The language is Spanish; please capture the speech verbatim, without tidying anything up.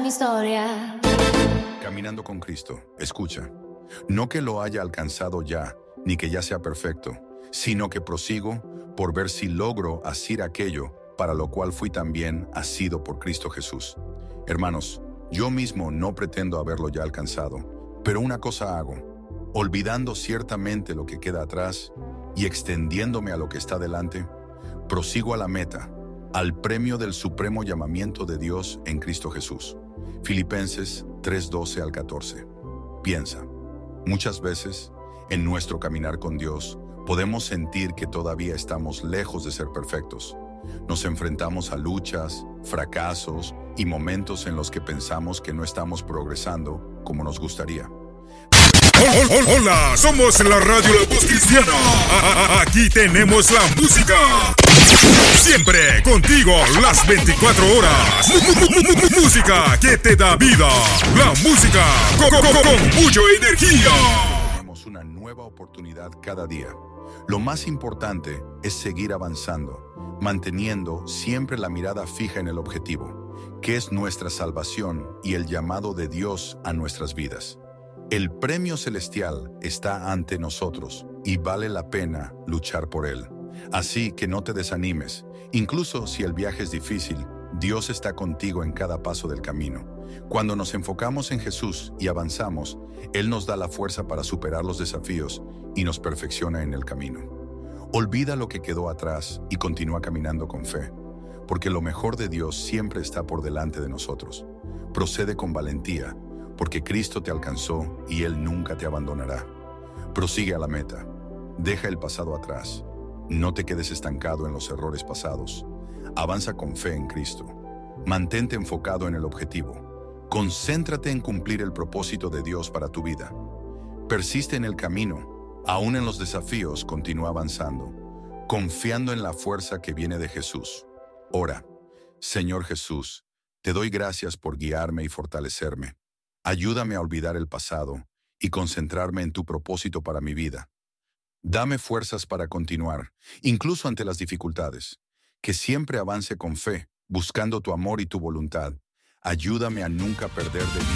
mi historia. Caminando con Cristo, escucha, no que lo haya alcanzado ya, ni que ya sea perfecto, sino que prosigo por ver si logro asir aquello para lo cual fui también asido por Cristo Jesús. Hermanos, yo mismo no pretendo haberlo ya alcanzado, pero una cosa hago, olvidando ciertamente lo que queda atrás y extendiéndome a lo que está delante, prosigo a la meta, al premio del supremo llamamiento de Dios en Cristo Jesús. Filipenses tres, doce al catorce. Piensa, muchas veces, en nuestro caminar con Dios, podemos sentir que todavía estamos lejos de ser perfectos. Nos enfrentamos a luchas, fracasos y momentos en los que pensamos que no estamos progresando como nos gustaría. Hola, somos la radio La Voz Cristiana. Aquí tenemos la música. Siempre contigo las veinticuatro horas. Música que te da vida. La música con, con, con mucha energía. Tenemos una nueva oportunidad cada día. Lo más importante es seguir avanzando, manteniendo siempre la mirada fija en el objetivo, que es nuestra salvación y el llamado de Dios a nuestras vidas. El premio celestial está ante nosotros y vale la pena luchar por él. Así que no te desanimes. Incluso si el viaje es difícil, Dios está contigo en cada paso del camino. Cuando nos enfocamos en Jesús y avanzamos, Él nos da la fuerza para superar los desafíos y nos perfecciona en el camino. Olvida lo que quedó atrás y continúa caminando con fe, porque lo mejor de Dios siempre está por delante de nosotros. Procede con valentía, porque Cristo te alcanzó y Él nunca te abandonará. Prosigue a la meta. Deja el pasado atrás. No te quedes estancado en los errores pasados. Avanza con fe en Cristo. Mantente enfocado en el objetivo. Concéntrate en cumplir el propósito de Dios para tu vida. Persiste en el camino. Aún en los desafíos, continúa avanzando, confiando en la fuerza que viene de Jesús. Ora, Señor Jesús, te doy gracias por guiarme y fortalecerme. Ayúdame a olvidar el pasado y concentrarme en tu propósito para mi vida. Dame fuerzas para continuar, incluso ante las dificultades. Que siempre avance con fe, buscando tu amor y tu voluntad. Ayúdame a nunca perder de